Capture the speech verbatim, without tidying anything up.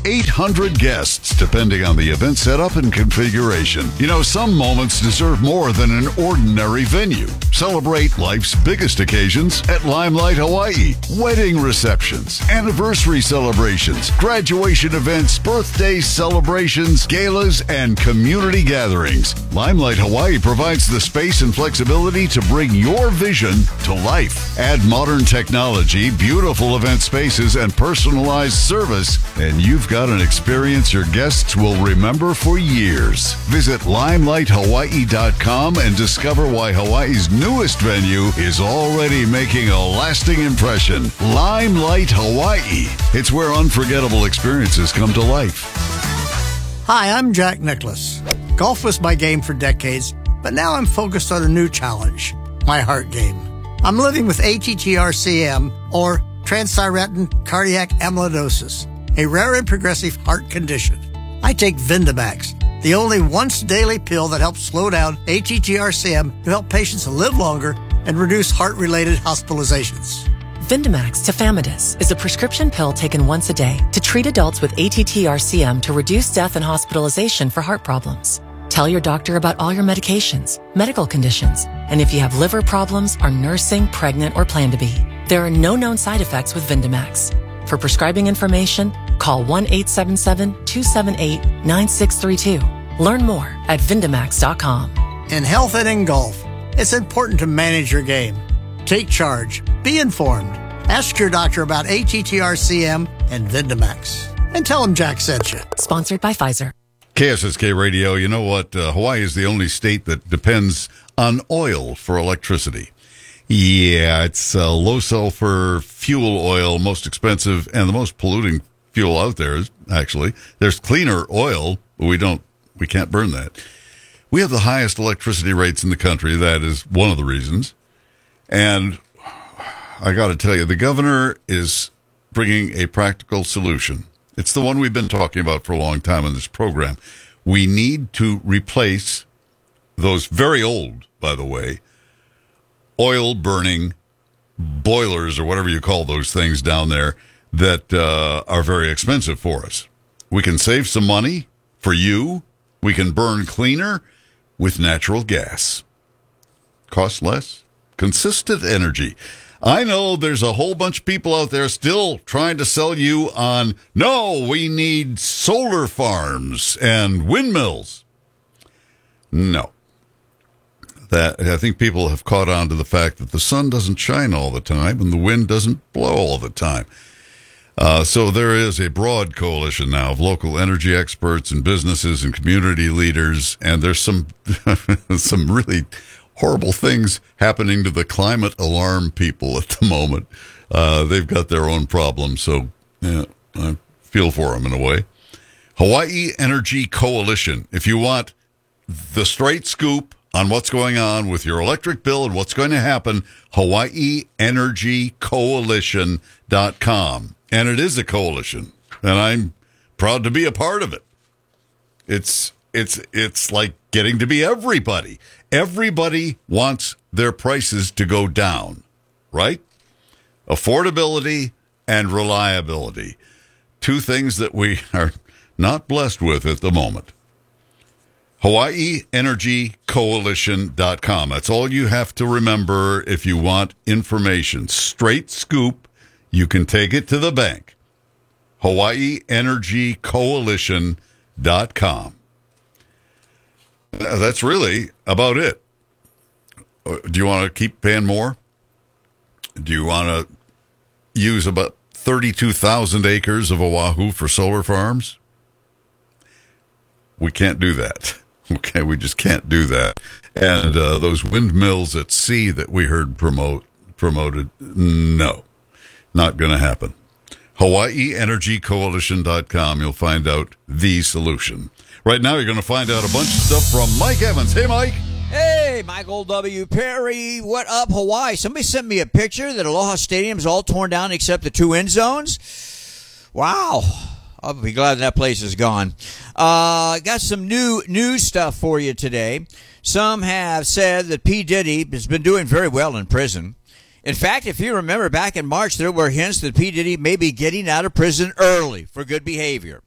eight hundred guests, depending on the event setup and configuration. You know, some moments deserve more than an ordinary venue. Celebrate life's biggest occasions at Limelight Hawaii. Wedding receptions, anniversary celebrations, graduation events, birthday celebrations, galas, and community gatherings. Limelight Hawaii provides the space and flexibility to bring your vision to life. Add modern technology, beautiful event spaces, and personalized service, and you've got an experience your guests will remember for years. Visit limelight hawaii dot com and discover why Hawaii's newest venue is already making a lasting impression. Limelight Hawaii. It's where unforgettable experiences come to life. Hi, I'm Jack Nicklaus. Golf was my game for decades, but now I'm focused on a new challenge, my heart game. I'm living with A T T R C M, or transthyretin cardiac amyloidosis, a rare and progressive heart condition. I take Vindamax, the only once-daily pill that helps slow down A T T R C M to help patients live longer and reduce heart-related hospitalizations. Vindamax tafamidis is a prescription pill taken once a day to treat adults with A T T R C M to reduce death and hospitalization for heart problems. Tell your doctor about all your medications, medical conditions, and if you have liver problems, are nursing, pregnant, or plan to be. There are no known side effects with Vindamax. For prescribing information, call one eight seven seven, two seven eight, nine six three two. Learn more at Vindamax dot com. In health and in golf, it's important to manage your game. Take charge. Be informed. Ask your doctor about A T T R C M and Vindamax. And tell them Jack sent you. Sponsored by Pfizer. K S S K Radio, you know what? Uh, Hawaii is the only state that depends on oil for electricity. Yeah, it's uh, low sulfur fuel oil, most expensive and the most polluting fuel out there, actually. There's cleaner oil, but we don't, we can't burn that. We have the highest electricity rates in the country. That is one of the reasons. And I got to tell you, the governor is bringing a practical solution. It's the one we've been talking about for a long time in this program. We need to replace those very old, by the way, oil-burning boilers or whatever you call those things down there that uh, are very expensive for us. We can save some money for you. We can burn cleaner with natural gas. Cost less. Consistent energy. I know there's a whole bunch of people out there still trying to sell you on, no, we need solar farms and windmills. No. That I think people have caught on to the fact that the sun doesn't shine all the time and the wind doesn't blow all the time. Uh, so there is a broad coalition now of local energy experts and businesses and community leaders, and there's some some really horrible things happening to the climate alarm people at the moment. Uh, they've got their own problems, so yeah, I feel for them in a way. Hawaii Energy Coalition. If you want the straight scoop on what's going on with your electric bill and what's going to happen, hawaii energy coalition dot com. And it is a coalition, and I'm proud to be a part of it. It's it's it's like getting to be everybody. Everybody wants their prices to go down, right? Affordability and reliability. Two things that we are not blessed with at the moment. hawaii energy coalition dot com. That's all you have to remember if you want information. Straight scoop. You can take it to the bank. hawaii energy coalition dot com. That's really about it. Do you want to keep paying more? Do you want to use about thirty-two thousand acres of Oahu for solar farms? We can't do that. Okay, we just can't do that. And uh, those windmills at sea that we heard promote promoted, no, not going to happen. hawaii energy coalition dot com. You'll find out the solution. Right now, you're going to find out a bunch of stuff from Mike Evans. Hey, Mike. Hey, Michael W. Perry. What up, Hawaii? Somebody sent me a picture that Aloha Stadium's all torn down except the two end zones. Wow. I'll be glad that place is gone. Uh, got some new news stuff for you today. Some have said that P. Diddy has been doing very well in prison. In fact, if you remember back in March, there were hints that P. Diddy may be getting out of prison early for good behavior.